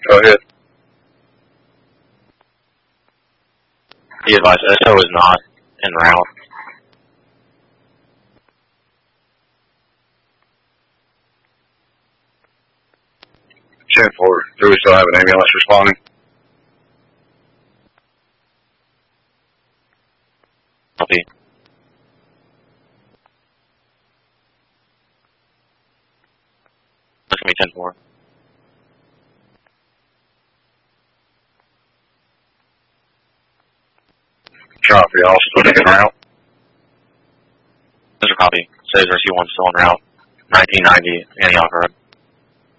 Go ahead. Be advised, SO is not en route. Ten four. Do we still have an ambulance responding? Copy. That's going to be 10-4. Copy. All still en route. Those are copy. Says RC1 still en route. 1990 Antioch Road.